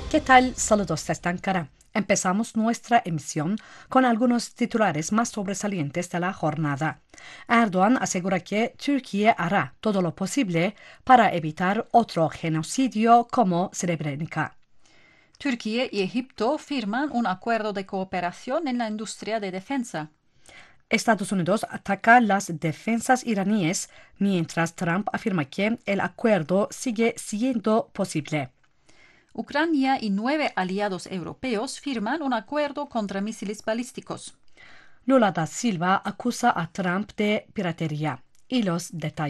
¿Qué tal? Saludos desde Ankara. Empezamos nuestra emisión con algunos titulares más sobresalientes de la jornada. Erdogan asegura que Turquía hará todo lo posible para evitar otro genocidio como Srebrenica. Turquía y Egipto firman un acuerdo de cooperación en la industria de defensa. Estados Unidos ataca las defensas iraníes, mientras Trump afirma que el acuerdo sigue siendo posible. Ucrania y 9 aliados europeos firman un acuerdo contra misiles balísticos. Lula da Silva acusa a Trump de piratería y los detalles.